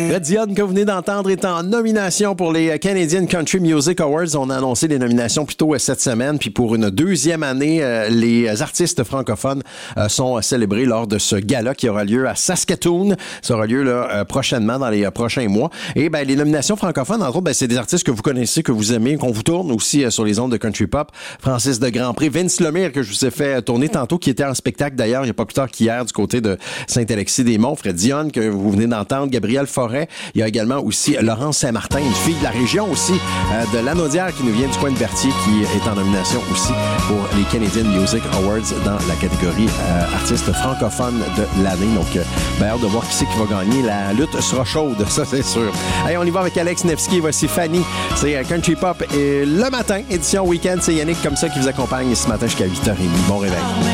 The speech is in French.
Fred Dionne, que vous venez d'entendre, est en nomination pour les Canadian Country Music Awards. On a annoncé les nominations plus tôt cette semaine. Puis pour une deuxième année, les artistes francophones sont célébrés lors de ce gala qui aura lieu à Saskatoon. Ça aura lieu là, prochainement, dans les prochains mois. Et ben les nominations francophones, entre autres, ben, c'est des artistes que vous connaissez, que vous aimez, qu'on vous tourne aussi sur les ondes de Country Pop. Francis de Grandpré, Vince Lemire, que je vous ai fait tourner tantôt, qui était en spectacle d'ailleurs, il n'y a pas plus tard qu'hier, du côté de Saint-Alexis-des-Monts. Fred Dionne, que vous venez d'entendre, Gabriel Forêt. Il y a également aussi Laurence Saint-Martin, une fille de la région aussi, de Lanaudière, qui nous vient du coin de Berthier, qui est en nomination aussi pour les Canadian Music Awards dans la catégorie artiste francophone de l'année. Donc, hâte de voir qui c'est qui va gagner. La lutte sera chaude, ça c'est sûr. Allez, on y va avec Alex Nevsky. Voici Fanny. C'est Country Pop et le matin, édition week-end. C'est Yannick comme ça qui vous accompagne ce matin jusqu'à 8h30. Bon réveil.